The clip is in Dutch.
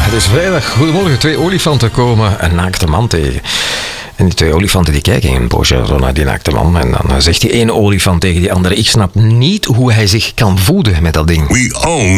Het is vrijdag. Goedemorgen. 2 olifanten komen een naakte man tegen. En die 2 olifanten die kijken een poosje zo naar die naakte man. En dan zegt die ene olifant tegen die andere: ik snap niet hoe hij zich kan voeden met dat ding. We own